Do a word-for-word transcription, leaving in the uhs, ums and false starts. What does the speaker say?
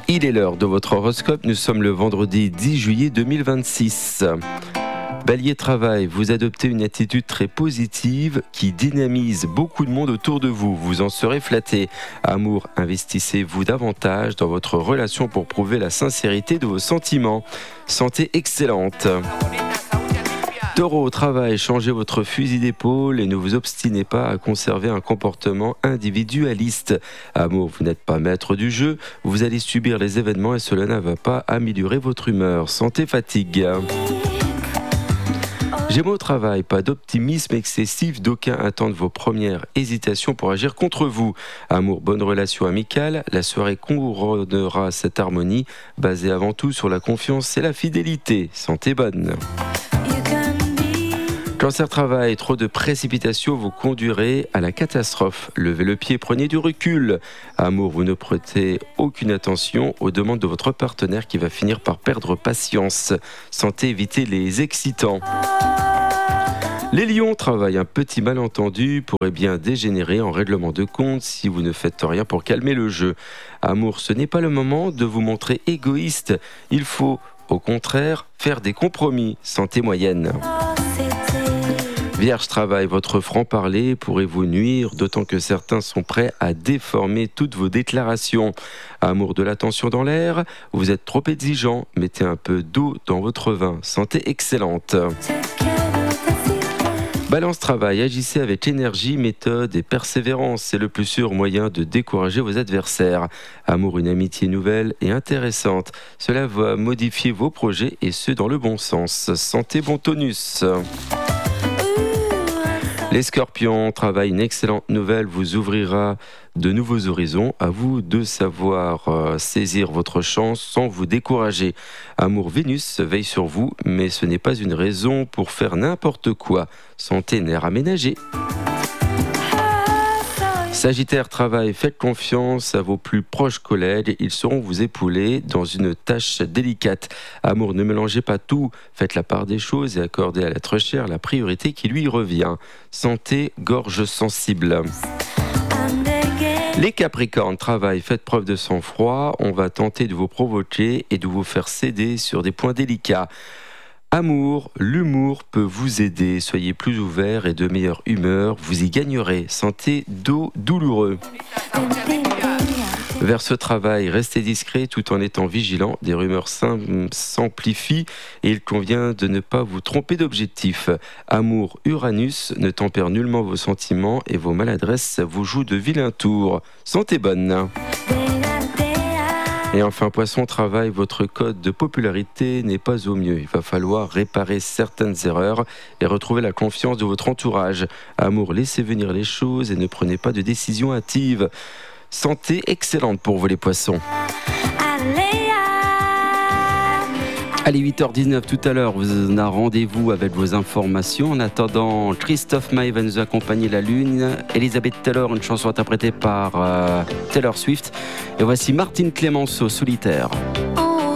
Il est l'heure de votre horoscope, nous sommes le vendredi dix juillet deux mille vingt-six. Bélier, travail, vous adoptez une attitude très positive qui dynamise beaucoup de monde autour de vous. Vous en serez flatté. Amour, investissez-vous davantage dans votre relation pour prouver la sincérité de vos sentiments. Santé excellente. Taureau, au travail, changez votre fusil d'épaule et ne vous obstinez pas à conserver un comportement individualiste. Amour, vous n'êtes pas maître du jeu, vous allez subir les événements et cela ne va pas améliorer votre humeur. Santé, fatigue. Gémeaux, au travail, pas d'optimisme excessif, d'aucuns attendent vos premières hésitations pour agir contre vous. Amour, bonne relation amicale, la soirée couronnera cette harmonie, basée avant tout sur la confiance et la fidélité. Santé bonne. Cancer, travail, trop de précipitations vous conduirez à la catastrophe. Levez le pied, prenez du recul. Amour, vous ne prêtez aucune attention aux demandes de votre partenaire qui va finir par perdre patience. Santé, évitez les excitants. Les lions, travail, un petit malentendu pourrait bien dégénérer en règlement de compte si vous ne faites rien pour calmer le jeu. Amour, ce n'est pas le moment de vous montrer égoïste. Il faut, au contraire, faire des compromis. Santé moyenne. Vierge, travail, votre franc-parler pourrait vous nuire, d'autant que certains sont prêts à déformer toutes vos déclarations. Amour, de l'attention dans l'air, vous êtes trop exigeant, mettez un peu d'eau dans votre vin. Santé excellente. Balance, travail, agissez avec énergie, méthode et persévérance. C'est le plus sûr moyen de décourager vos adversaires. Amour, une amitié nouvelle et intéressante. Cela va modifier vos projets et ce dans le bon sens. Santé, bon tonus. Les scorpions, travail, une excellente nouvelle vous ouvrira de nouveaux horizons. À vous de savoir euh, saisir votre chance sans vous décourager. Amour, Vénus veille sur vous, mais ce n'est pas une raison pour faire n'importe quoi. Santé, nerfs aménagés. Sagittaire, travail, faites confiance à vos plus proches collègues, ils sauront vous épauler dans une tâche délicate. Amour, ne mélangez pas tout, faites la part des choses et accordez à l'être cher la priorité qui lui revient. Santé, gorge sensible. Les Capricornes, travail, faites preuve de sang-froid, on va tenter de vous provoquer et de vous faire céder sur des points délicats. Amour, l'humour peut vous aider, soyez plus ouvert et de meilleure humeur, vous y gagnerez. Santé, dos douloureux. Vers ce travail, restez discret tout en étant vigilant, des rumeurs s'amplifient et il convient de ne pas vous tromper d'objectif. Amour, Uranus ne tempère nullement vos sentiments et vos maladresses vous jouent de vilains tours. Santé bonne. Et enfin, Poisson, travail, votre code de popularité n'est pas au mieux. Il va falloir réparer certaines erreurs et retrouver la confiance de votre entourage. Amour, laissez venir les choses et ne prenez pas de décisions hâtives. Santé excellente pour vous les poissons. Allez, huit heures dix-neuf tout à l'heure, vous avez rendez-vous avec vos informations. En attendant, Christophe Maé va nous accompagner la lune. Elizabeth Taylor, une chanson interprétée par euh, Taylor Swift. Et voici Martine Clémenceau, Solitaire.